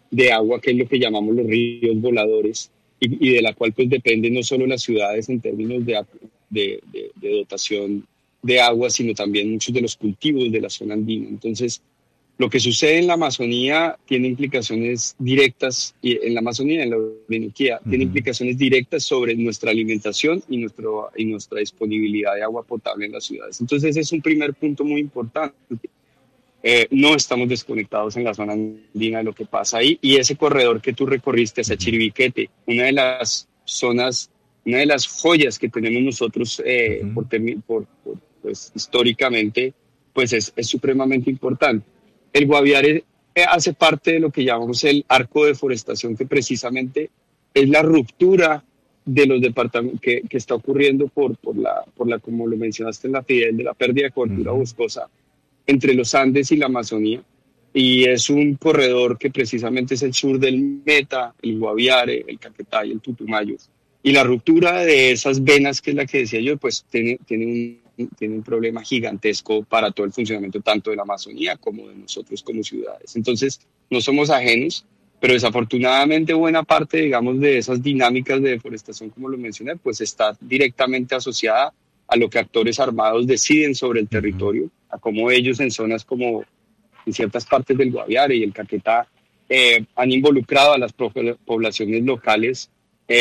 de agua, que es lo que llamamos los ríos voladores, y de la cual pues dependen no solo las ciudades en términos de dotación de agua, sino también muchos de los cultivos de la zona andina. Entonces, lo que sucede en la Amazonía tiene implicaciones directas, y en la Amazonía, en la Orinoquía, tiene implicaciones directas sobre nuestra alimentación y nuestra disponibilidad de agua potable en las ciudades. Entonces, ese es un primer punto muy importante. No estamos desconectados en la zona andina de lo que pasa ahí, y ese corredor que tú recorriste hacia Chiribiquete, una de las zonas, una de las joyas que tenemos nosotros pues, históricamente, pues es supremamente importante. El Guaviare hace parte de lo que llamamos el arco de deforestación, que precisamente es la ruptura de los departamentos que está ocurriendo por la, como lo mencionaste en la Fidel, de la pérdida de cobertura boscosa entre los Andes y la Amazonía, y es un corredor que precisamente es el sur del Meta, el Guaviare, el Caquetá y el Putumayo, y la ruptura de esas venas, que es la que decía yo, pues tiene un problema gigantesco para todo el funcionamiento tanto de la Amazonía como de nosotros como ciudades. Entonces, no somos ajenos, pero desafortunadamente buena parte, digamos, de esas dinámicas de deforestación, como lo mencioné, pues está directamente asociada a lo que actores armados deciden sobre el territorio, a cómo ellos en zonas como en ciertas partes del Guaviare y el Caquetá han involucrado a las poblaciones locales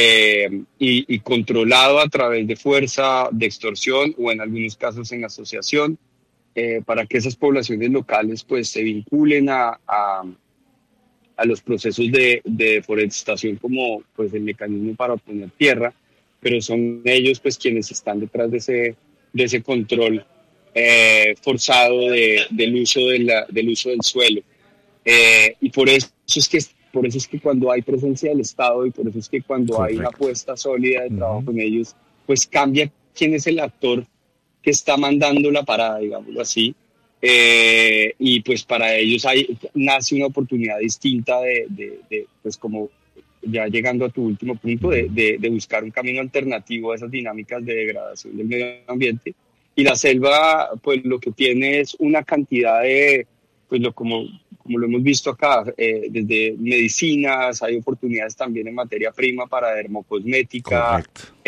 y controlado a través de fuerza, de extorsión o en algunos casos en asociación, para que esas poblaciones locales pues se vinculen a los procesos de deforestación como pues el mecanismo para obtener tierra, pero son ellos pues quienes están detrás de ese control forzado del uso del suelo. Y por eso es que cuando hay presencia del Estado, y por eso es que cuando hay una apuesta sólida de trabajo con ellos, pues cambia quién es el actor que está mandando la parada, digámoslo así. Y pues para ellos nace una oportunidad distinta pues como ya llegando a tu último punto, de buscar un camino alternativo a esas dinámicas de degradación del medio ambiente. Y la selva, pues lo que tiene es una cantidad pues como lo hemos visto acá, desde medicinas, hay oportunidades también en materia prima para dermocosmética,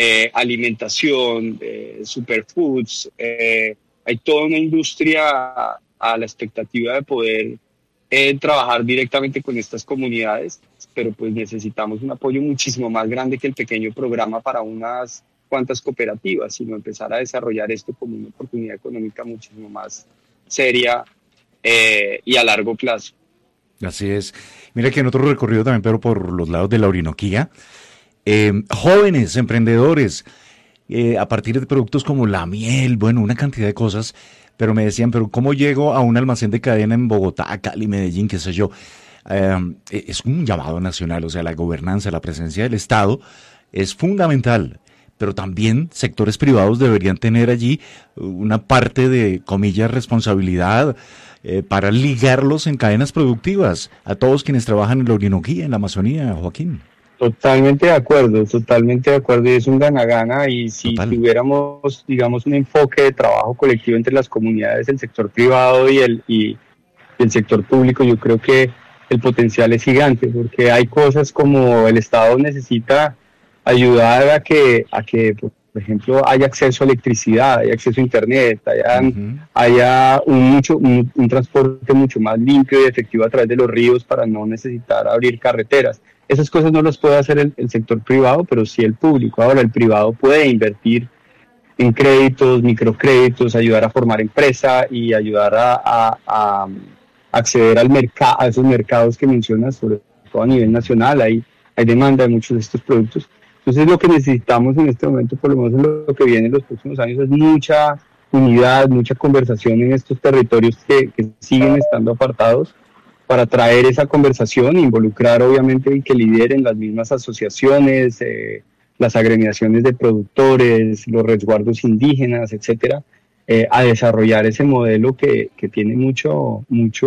alimentación, superfoods, hay toda una industria a la expectativa de poder trabajar directamente con estas comunidades, pero pues necesitamos un apoyo muchísimo más grande que el pequeño programa para unas cuantas cooperativas, sino empezar a desarrollar esto como una oportunidad económica muchísimo más seria y a largo plazo. Así es. Mira que en otro recorrido también, pero por los lados de la Orinoquía, jóvenes emprendedores, a partir de productos como la miel, bueno, una cantidad de cosas, pero me decían, pero ¿cómo llego a un almacén de cadena en Bogotá, Cali, Medellín, qué sé yo? Es un llamado nacional, o sea, la gobernanza, la presencia del Estado es fundamental, pero también sectores privados deberían tener allí una parte de, comillas, responsabilidad para ligarlos en cadenas productivas a todos quienes trabajan en la Orinoquía, en la Amazonía, Joaquín. Totalmente de acuerdo, y es un gana-gana, y si tuviéramos, digamos, un enfoque de trabajo colectivo entre las comunidades, el sector privado y el sector público, yo creo que el potencial es gigante, porque hay cosas como el Estado necesita ayudar a que por ejemplo, haya acceso a electricidad, haya acceso a internet, haya un transporte mucho más limpio y efectivo a través de los ríos para no necesitar abrir carreteras. Esas cosas no las puede hacer el sector privado, pero sí el público. Ahora, el privado puede invertir en créditos, microcréditos, ayudar a formar empresa y ayudar a acceder a esos mercados que mencionas, sobre todo a nivel nacional. Hay demanda de muchos de estos productos. Entonces, lo que necesitamos en este momento, por lo menos en lo que viene en los próximos años, es mucha unidad, mucha conversación en estos territorios que siguen estando apartados, para traer esa conversación, involucrar obviamente y que lideren las mismas asociaciones, las agremiaciones de productores, los resguardos indígenas, etcétera, a desarrollar ese modelo que tiene mucho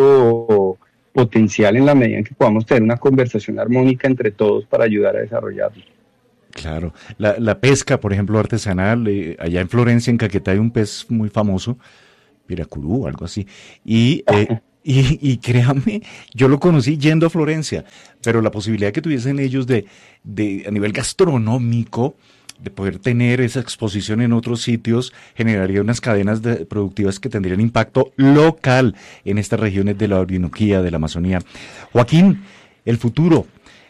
potencial en la medida en que podamos tener una conversación armónica entre todos para ayudar a desarrollarlo. Claro, la pesca, por ejemplo, artesanal, allá en Florencia, en Caquetá, hay un pez muy famoso, piracurú, algo así, y Y créanme, yo lo conocí yendo a Florencia, pero la posibilidad que tuviesen ellos a nivel gastronómico, de poder tener esa exposición en otros sitios, generaría unas cadenas productivas que tendrían impacto local en estas regiones de la Orinoquía, de la Amazonía. Joaquín, el futuro.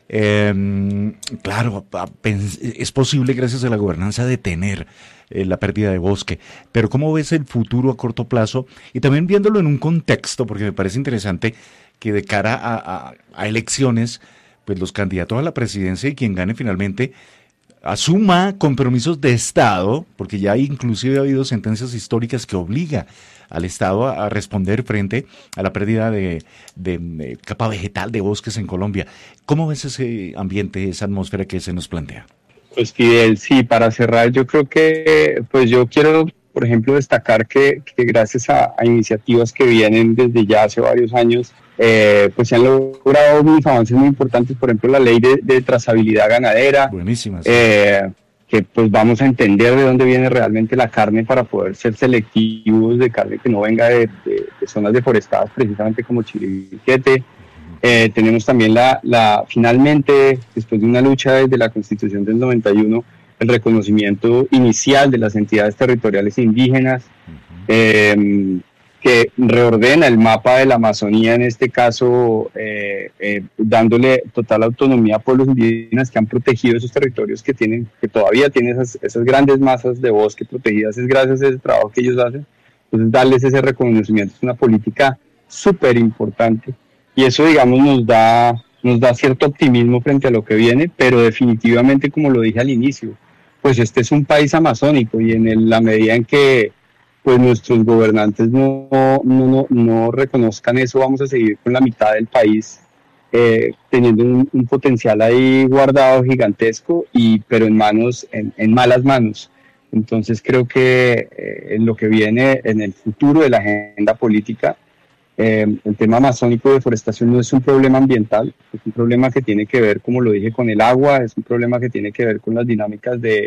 Claro, es posible gracias a la gobernanza detener la pérdida de bosque, pero ¿cómo ves el futuro a corto plazo? Y también viéndolo en un contexto, porque me parece interesante que de cara a elecciones, pues los candidatos a la presidencia y quien gane finalmente asuma compromisos de Estado, porque ya inclusive ha habido sentencias históricas que obliga al Estado a responder frente a la pérdida de capa vegetal de bosques en Colombia. ¿Cómo ves ese ambiente, esa atmósfera que se nos plantea? Pues Fidel, sí, para cerrar, yo creo que, pues yo quiero, por ejemplo, destacar que gracias a iniciativas que vienen desde ya hace varios años, pues se han logrado unos avances muy importantes, por ejemplo, la ley de trazabilidad ganadera. Buenísimas. Que pues vamos a entender de dónde viene realmente la carne para poder ser selectivos de carne que no venga de zonas deforestadas, precisamente como Chiribiquete. Tenemos también finalmente, después de una lucha desde la Constitución del 91, el reconocimiento inicial de las entidades territoriales indígenas, que reordena el mapa de la Amazonía, en este caso dándole total autonomía a pueblos indígenas que han protegido esos territorios que todavía tienen esas grandes masas de bosque protegidas. Es gracias a ese trabajo que ellos hacen. Entonces darles ese reconocimiento es una política súper importante, y eso, digamos, nos da cierto optimismo frente a lo que viene, pero definitivamente, como lo dije al inicio, pues este es un país amazónico, y en la medida en que pues nuestros gobernantes no reconozcan eso, vamos a seguir con la mitad del país teniendo un potencial ahí guardado gigantesco, pero en malas manos. Entonces creo que en lo que viene en el futuro de la agenda política, el tema amazónico de deforestación no es un problema ambiental, es un problema que tiene que ver, como lo dije, con el agua, es un problema que tiene que ver con las dinámicas de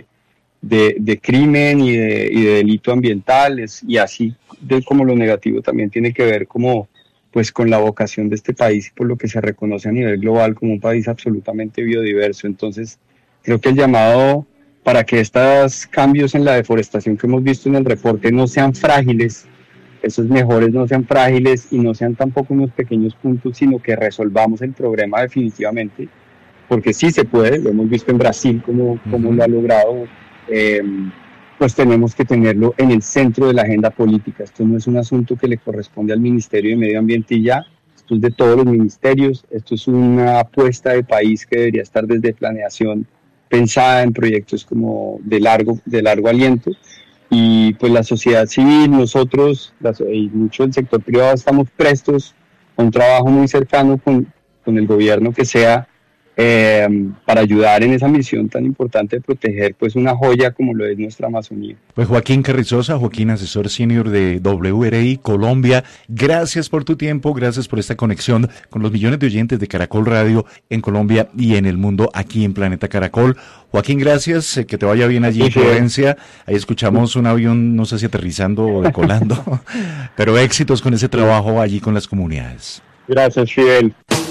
crimen y de delito ambiental, y así como lo negativo también tiene que ver pues con la vocación de este país y por lo que se reconoce a nivel global como un país absolutamente biodiverso. Entonces creo que el llamado para que estos cambios en la deforestación que hemos visto en el reporte no sean frágiles, esos mejores no sean frágiles y no sean tampoco unos pequeños puntos, sino que resolvamos el problema definitivamente, porque sí se puede, lo hemos visto en Brasil como lo ha logrado. Pues tenemos que tenerlo en el centro de la agenda política. Esto no es un asunto que le corresponde al Ministerio de Medio Ambiente y ya, esto es de todos los ministerios, esto es una apuesta de país que debería estar desde planeación pensada en proyectos como de largo aliento, y pues la sociedad civil, nosotros y mucho del sector privado estamos prestos a un trabajo muy cercano con el gobierno que sea, para ayudar en esa misión tan importante de proteger pues una joya como lo es nuestra Amazonía. Pues Joaquín Carrizosa, Joaquín, asesor senior de WRI Colombia, gracias por tu tiempo, gracias por esta conexión con los millones de oyentes de Caracol Radio en Colombia y en el mundo aquí en Planeta Caracol. Joaquín, gracias, que te vaya bien allí en Florencia. Ahí escuchamos un avión, no sé si aterrizando o decolando, pero éxitos con ese trabajo allí con las comunidades. Gracias, Fidel.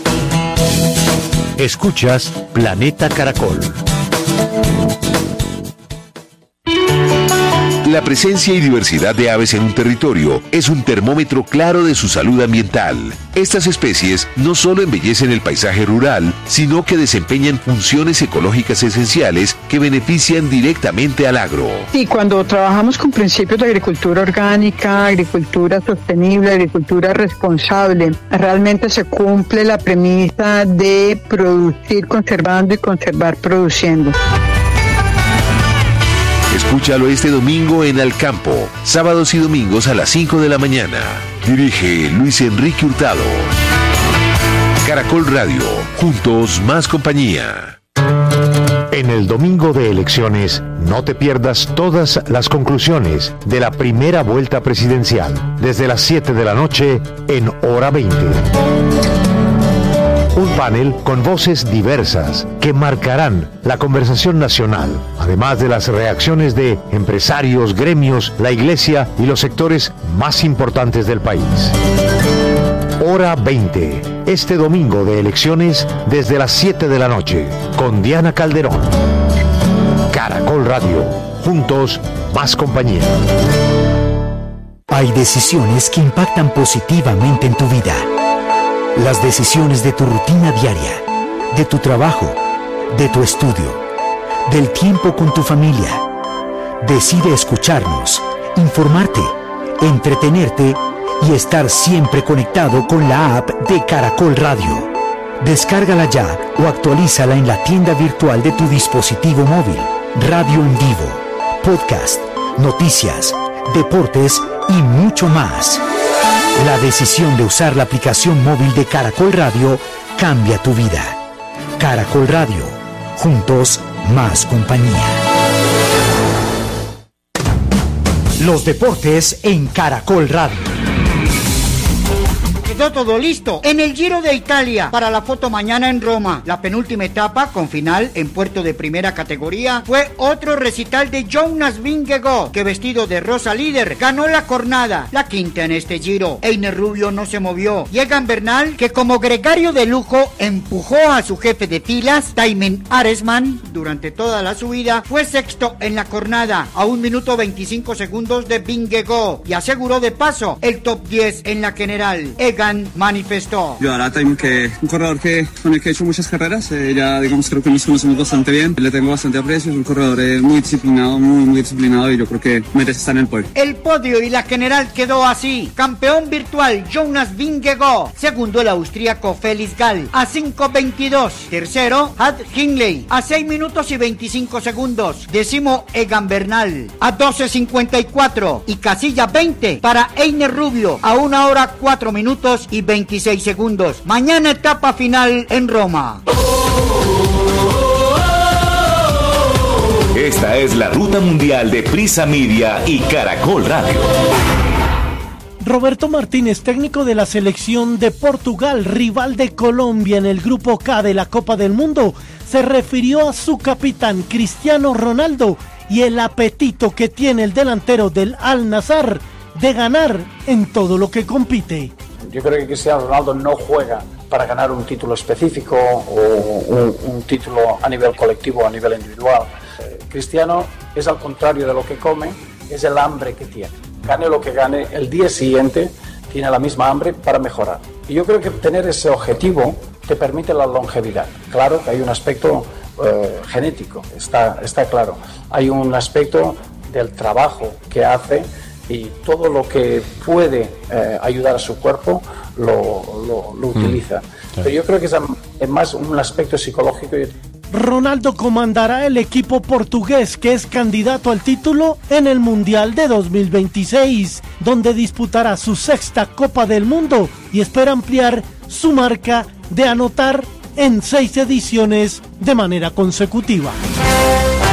Escuchas Planeta Caracol. La presencia y diversidad de aves en un territorio es un termómetro claro de su salud ambiental. Estas especies no solo embellecen el paisaje rural, sino que desempeñan funciones ecológicas esenciales que benefician directamente al agro. Y cuando trabajamos con principios de agricultura orgánica, agricultura sostenible, agricultura responsable, realmente se cumple la premisa de producir conservando y conservar produciendo. Escúchalo este domingo en Al Campo, sábados y domingos a las 5 de la mañana. Dirige Luis Enrique Hurtado. Caracol Radio, juntos más compañía. En el domingo de elecciones, no te pierdas todas las conclusiones de la primera vuelta presidencial, desde las 7 de la noche en Hora 20. Un panel con voces diversas que marcarán la conversación nacional, además de las reacciones de empresarios, gremios, la iglesia y los sectores más importantes del país. Hora 20, este domingo de elecciones desde las 7 de la noche, con Diana Calderón. Caracol Radio, juntos, más compañía. Hay decisiones que impactan positivamente en tu vida. Las decisiones de tu rutina diaria, de tu trabajo, de tu estudio, del tiempo con tu familia. Decide escucharnos, informarte, entretenerte y estar siempre conectado con la app de Caracol Radio. Descárgala ya o actualízala en la tienda virtual de tu dispositivo móvil. Radio en vivo, podcast, noticias, deportes y mucho más. La decisión de usar la aplicación móvil de Caracol Radio cambia tu vida. Caracol Radio, juntos, más compañía. Los deportes en Caracol Radio. Quedó todo listo en el Giro de Italia para la foto mañana en Roma. La penúltima etapa con final en puerto de primera categoría fue otro recital de Jonas Vingegaard, que vestido de rosa líder ganó la jornada, la quinta en este Giro. Einer Rubio no se movió y Egan Bernal, que como gregario de lujo empujó a su jefe de filas, Thymen Arensman, durante toda la subida, fue sexto en la jornada a 1 minuto 25 segundos de Vingegaard y aseguró de paso el top 10 en la general. Egan manifestó: yo ahora Time, que un corredor con el que he hecho muchas carreras, ya digamos creo que nos conocemos bastante bien, le tengo bastante aprecio, es un corredor muy disciplinado, muy disciplinado, y yo creo que merece estar en el podio. El podio y la general quedó así: campeón virtual Jonas Vingegaard, segundo el austríaco Felix Gall a 5:22, tercero Ad Hindley a 6 minutos y 25 segundos, décimo Egan Bernal a 12:54 y casilla 20 para Einer Rubio a 1 hora 4 minutos y 26 segundos. Mañana etapa final en Roma. Esta es la ruta mundial de Prisa Media y Caracol Radio. Roberto Martínez, técnico de la selección de Portugal, rival de Colombia en el grupo K de la Copa del Mundo, se refirió a su capitán Cristiano Ronaldo y el apetito que tiene el delantero del Al-Nassr de ganar en todo lo que compite. Yo creo que Cristiano Ronaldo no juega para ganar un título específico o un título a nivel colectivo o a nivel individual. Cristiano es al contrario de lo que come, es el hambre que tiene. Gane lo que gane, el día siguiente tiene la misma hambre para mejorar. Y yo creo que tener ese objetivo te permite la longevidad. Claro que hay un aspecto genético, está claro. Hay un aspecto del trabajo que hace, y todo lo que puede ayudar a su cuerpo lo utiliza. Pero yo creo que es más un aspecto psicológico. Ronaldo comandará el equipo portugués, que es candidato al título en el Mundial de 2026, donde disputará su sexta Copa del Mundo y espera ampliar su marca de anotar en 6 ediciones de manera consecutiva.